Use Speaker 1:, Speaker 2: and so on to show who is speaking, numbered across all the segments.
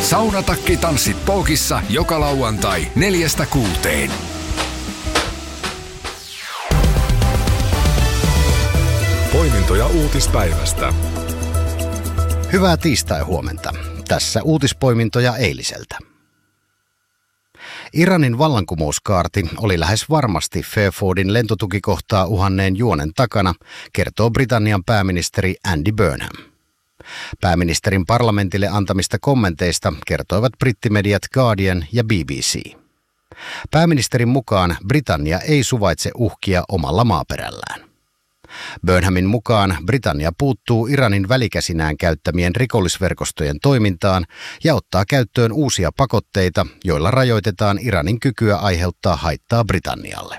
Speaker 1: Saunatakki tanssit Pookissa joka lauantai 4–6. Poimintoja uutispäivästä.
Speaker 2: Hyvää tiistai-huomenta. Tässä uutispoimintoja eiliseltä. Iranin vallankumouskaarti oli lähes varmasti Fairfordin lentotukikohtaa uhanneen juonen takana, kertoo Britannian pääministeri Andy Burnham. Pääministerin parlamentille antamista kommenteista kertoivat brittimediat Guardian ja BBC. Pääministerin mukaan Britannia ei suvaitse uhkia omalla maaperällään. Burnhamin mukaan Britannia puuttuu Iranin välikäsinään käyttämien rikollisverkostojen toimintaan ja ottaa käyttöön uusia pakotteita, joilla rajoitetaan Iranin kykyä aiheuttaa haittaa Britannialle.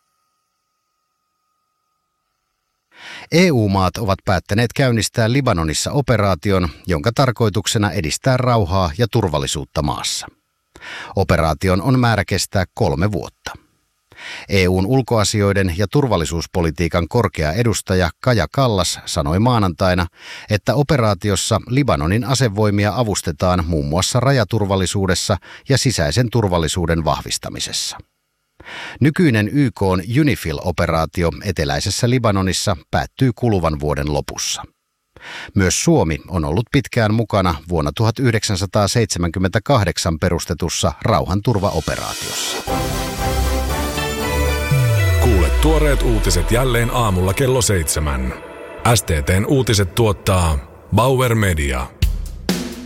Speaker 2: EU-maat ovat päättäneet käynnistää Libanonissa operaation, jonka tarkoituksena edistää rauhaa ja turvallisuutta maassa. Operaation on määrä kestää 3 vuotta. EU:n ulkoasioiden ja turvallisuuspolitiikan korkea edustaja Kaja Kallas sanoi maanantaina, että operaatiossa Libanonin asevoimia avustetaan muun muassa rajaturvallisuudessa ja sisäisen turvallisuuden vahvistamisessa. Nykyinen YK:n UNIFIL-operaatio eteläisessä Libanonissa päättyy kuluvan vuoden lopussa. Myös Suomi on ollut pitkään mukana vuonna 1978 perustetussa rauhanturvaoperaatiossa.
Speaker 1: Kuule tuoreet uutiset jälleen aamulla kello 7. STT:n uutiset tuottaa Bauer Media.